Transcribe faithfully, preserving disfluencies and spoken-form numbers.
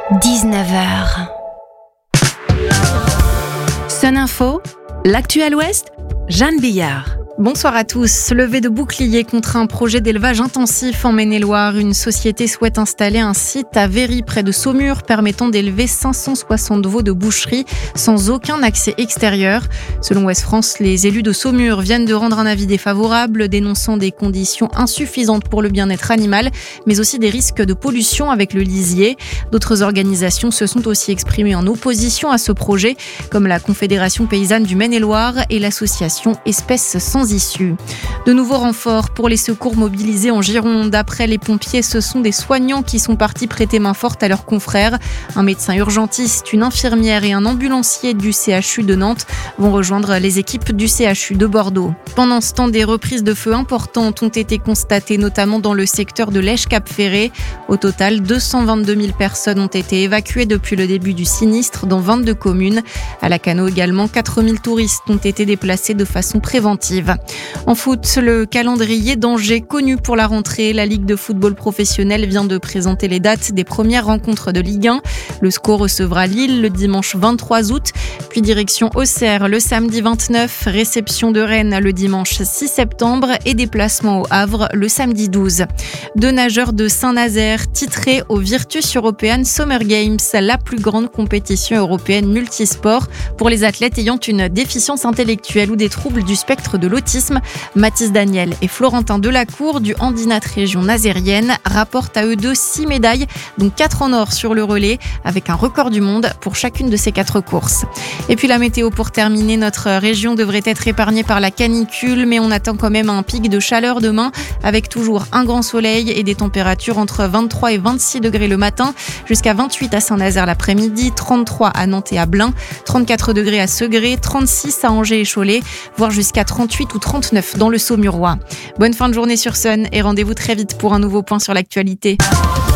dix-neuf heures. Sun Info, l'actu à l'Ouest, Jeanne Billard. Bonsoir à tous. Levée de bouclier contre un projet d'élevage intensif en Maine-et-Loire. Une société souhaite installer un site à Véry, près de Saumur, permettant d'élever cinq cent soixante veaux de boucherie sans aucun accès extérieur. Selon Ouest France, les élus de Saumur viennent de rendre un avis défavorable, dénonçant des conditions insuffisantes pour le bien-être animal, mais aussi des risques de pollution avec le lisier. D'autres organisations se sont aussi exprimées en opposition à ce projet, comme la Confédération paysanne du Maine-et-Loire et l'association Espèces sans issue. De nouveaux renforts pour les secours mobilisés en Gironde. Après les pompiers, ce sont des soignants qui sont partis prêter main forte à leurs confrères. Un médecin urgentiste, une infirmière et un ambulancier du C H U de Nantes vont rejoindre les équipes du C H U de Bordeaux. Pendant ce temps, des reprises de feu importantes ont été constatées, notamment dans le secteur de Lèche-Cap-Ferré. Au total, deux cent vingt-deux mille personnes ont été évacuées depuis le début du sinistre dans vingt-deux communes. À Lacanau également, quatre mille touristes ont été déplacés de façon préventive. En foot, le calendrier d'Angers connu pour la rentrée. La Ligue de football professionnel vient de présenter les dates des premières rencontres de Ligue un. Le S C O recevra Lille le dimanche vingt-trois août, puis direction Auxerre le samedi vingt-neuf, réception de Rennes le dimanche six septembre et déplacement au Havre le samedi douze. Deux nageurs de Saint-Nazaire titrés au Virtus European Summer Games, la plus grande compétition européenne multisport pour les athlètes ayant une déficience intellectuelle ou des troubles du spectre de l'autisme. Mathis Daniel et Florentin Delacour du Handinat Région Nazérienne rapportent à eux deux six médailles, dont quatre en or sur le relais, avec un record du monde pour chacune de ces quatre courses. Et puis la météo pour terminer, notre région devrait être épargnée par la canicule, mais on attend quand même un pic de chaleur demain, avec toujours un grand soleil et des températures entre vingt-trois et vingt-six degrés le matin, jusqu'à vingt-huit à Saint-Nazaire l'après-midi, trente-trois à Nantes et à Blain, trente-quatre degrés à Segré, trente-six à Angers et Cholet, voire jusqu'à trente-huit ou trente-neuf dans le Saumurois. Bonne fin de journée sur Sun et rendez-vous très vite pour un nouveau point sur l'actualité.